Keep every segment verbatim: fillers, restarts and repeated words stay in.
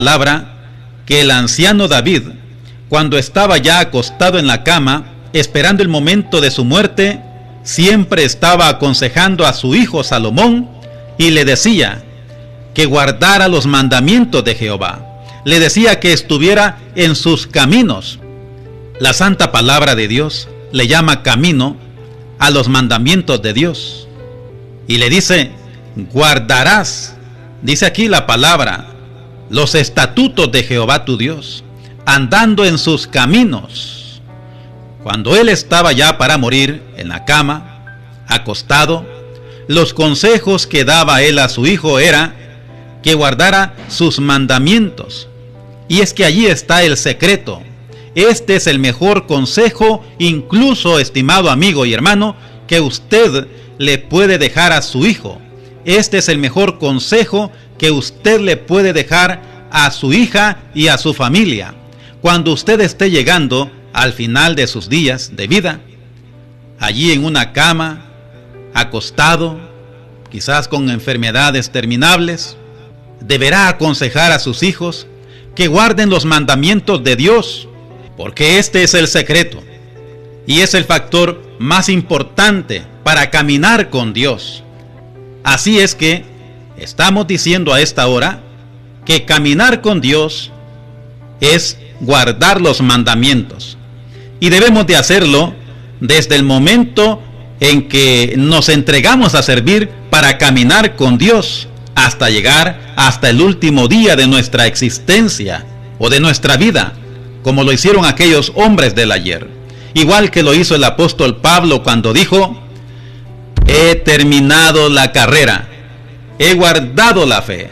palabra que el anciano David, cuando estaba ya acostado en la cama, esperando el momento de su muerte, siempre estaba aconsejando a su hijo Salomón y le decía que guardara los mandamientos de Jehová. Le decía que estuviera en sus caminos. La santa palabra de Dios le llama camino a los mandamientos de Dios. Y le dice, guardarás, dice aquí la palabra, los estatutos de Jehová tu Dios, andando en sus caminos. Cuando él estaba ya para morir en la cama, acostado, los consejos que daba él a su hijo era que guardara sus mandamientos. Y es que allí está el secreto. Este es el mejor consejo, incluso, estimado amigo y hermano, que usted le puede dejar a su hijo. Este es el mejor consejo que usted le puede dejar a su hija y a su familia. Cuando usted esté llegando al final de sus días de vida, allí en una cama, acostado, quizás con enfermedades terminables, deberá aconsejar a sus hijos que guarden los mandamientos de Dios, porque este es el secreto y es el factor más importante para caminar con Dios. Así es que estamos diciendo a esta hora que caminar con Dios es guardar los mandamientos, y debemos de hacerlo desde el momento en que nos entregamos a servir para caminar con Dios, hasta llegar hasta el último día de nuestra existencia o de nuestra vida, como lo hicieron aquellos hombres del ayer, igual que lo hizo el apóstol Pablo cuando dijo: he terminado la carrera, he guardado la fe.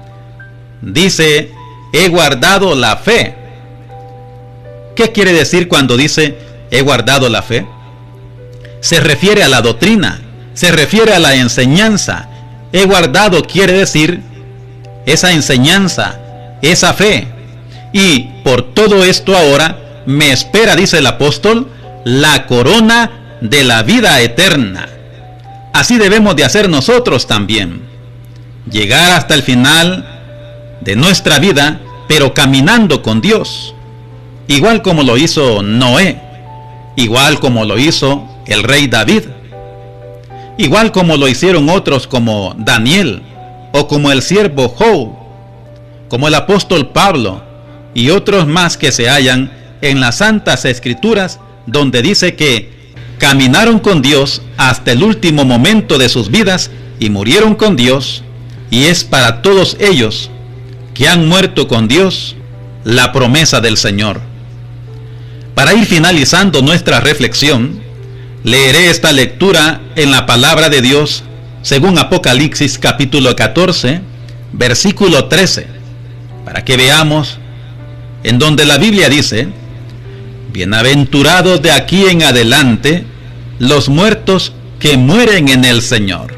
Dice, he guardado la fe. ¿Qué quiere decir cuando dice he guardado la fe? Se refiere a la doctrina, se refiere a la enseñanza. He guardado quiere decir esa enseñanza, esa fe. Y por todo esto ahora me espera, dice el apóstol, la corona de la vida eterna. Así debemos de hacer nosotros también. Llegar hasta el final de nuestra vida, pero caminando con Dios. Igual como lo hizo Noé, igual como lo hizo el rey David, igual como lo hicieron otros como Daniel, o como el siervo Job, como el apóstol Pablo, y otros más que se hallan en las santas escrituras, donde dice que caminaron con Dios hasta el último momento de sus vidas y murieron con Dios, y es para todos ellos que han muerto con Dios la promesa del Señor. Para ir finalizando nuestra reflexión, leeré esta lectura en la palabra de Dios según Apocalipsis capítulo catorce, versículo trece, para que veamos en donde la Biblia dice: bienaventurados de aquí en adelante los muertos que mueren en el Señor.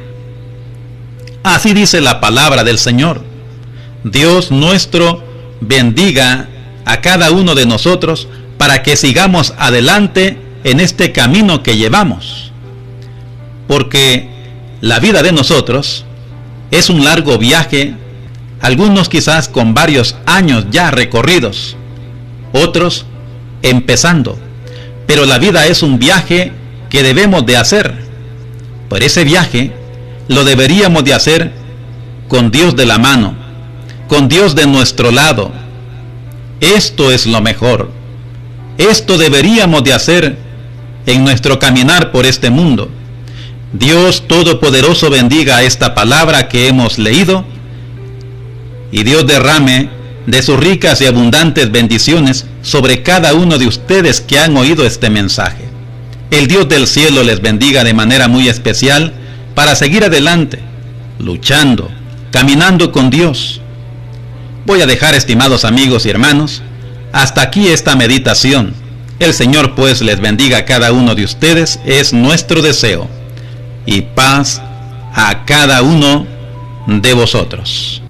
Así dice la palabra del Señor. Dios nuestro bendiga a cada uno de nosotros para que sigamos adelante en este camino que llevamos, porque la vida de nosotros es un largo viaje, algunos quizás con varios años ya recorridos, otros empezando, pero la vida es un viaje que debemos de hacer. Por ese viaje lo deberíamos de hacer con Dios de la mano, con Dios de nuestro lado. Esto es lo mejor. Esto deberíamos de hacer en nuestro caminar por este mundo. Dios Todopoderoso bendiga esta palabra que hemos leído, y Dios derrame de sus ricas y abundantes bendiciones sobre cada uno de ustedes que han oído este mensaje. El Dios del cielo les bendiga de manera muy especial para seguir adelante, luchando, caminando con Dios. Voy a dejar, estimados amigos y hermanos, hasta aquí esta meditación. El Señor pues les bendiga a cada uno de ustedes, es nuestro deseo, y paz a cada uno de vosotros.